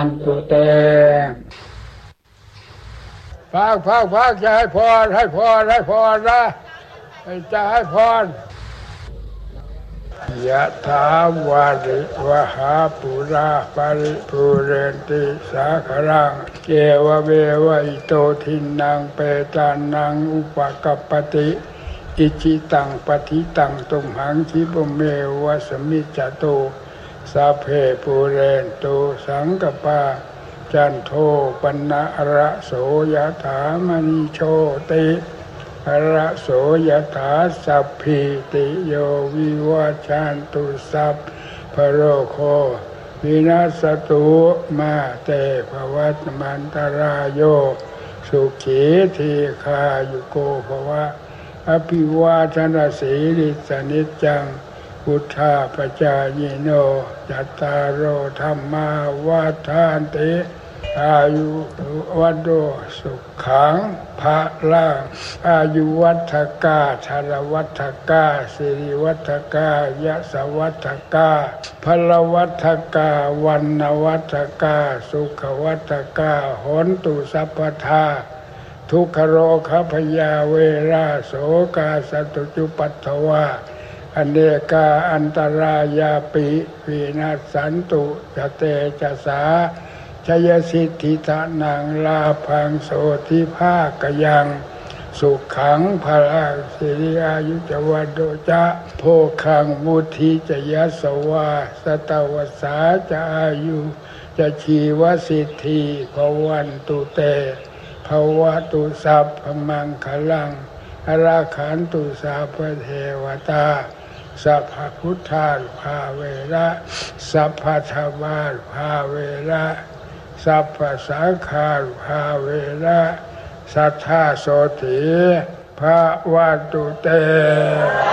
วันตุเตพากจะให้พรนะจะให้พรยะถาวาริวหาปุราปาริปุเรนติสาครังเกวะเววะอิโตทินังเปตานังอุปกัปปติอิจิตังปฏิตังตุมหังคิปเมวะสมิจจโตสัพเพปุเรนตุสังกปาจันโทปนะระโสยถามณิโชติระโสยถาสัพพิติโยวิวัชชันตุสัพพโรโควินาศตุมาเตภวัตมันตรายโยสุขีทีคายุโกภวะอภิวาทนาสีลิสนิจจังพุทธาปจายโนจัตตารโอธรรมาวาทานติอายุวัโดสุขังภะลังอายุวัฏกาชรวัฏกาสิริวัฏกายะสวัฏกาพลวัฏกาวันนวัฏกาสุขวัฏกาโหนตุสัพพทาทุกขโรคพยาเวราโสกาสตุจุปัฏฐวาอเนกาอันตรายาปิวินาศสันตุจเตจสาชยสิทธิทานังลาภังโสทิภากยังสุขังพลังสิริอายุจวัดโดจะโภคังมุทิจยสวาสตวสาจะอายุจะชีวสิทธิภวันตุเตภวตุสัพพมังคลังอราขันตุสัพพเทวตาสัพพพุทธาภาเวระสัพพธรรมาภาเวระสัพพสังฆาภาเวระสัทธาโสติภะวันตุเต